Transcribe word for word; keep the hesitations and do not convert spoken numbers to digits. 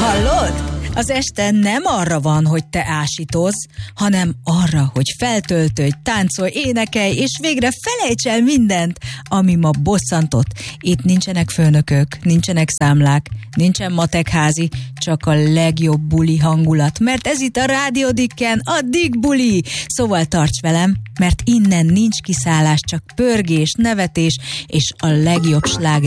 Hallod? Az este nem arra van, hogy te ásítozz, hanem arra, hogy feltöltődj, táncolj, énekelj, és végre felejts el mindent, ami ma bosszantott. Itt nincsenek főnökök, nincsenek számlák, nincsen matekházi, csak a legjobb buli hangulat, mert ez itt a Rádió Dicken, a Dick Buli. Szóval tarts velem, mert innen nincs kiszállás, csak pörgés, nevetés és a legjobb sláger